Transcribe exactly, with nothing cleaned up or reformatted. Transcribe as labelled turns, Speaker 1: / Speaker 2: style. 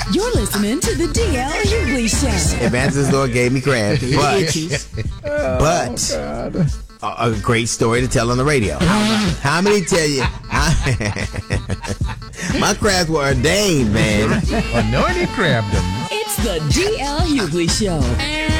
Speaker 1: You're listening to the D L Hughley Show.
Speaker 2: Evangelist Lord gave me crab, but,
Speaker 3: Oh,
Speaker 2: but
Speaker 3: God.
Speaker 2: a, a great story to tell on the radio. How many tell you? My crabs were ordained, man.
Speaker 3: Anointed crabbed them.
Speaker 1: It's the D L Hughley Show. And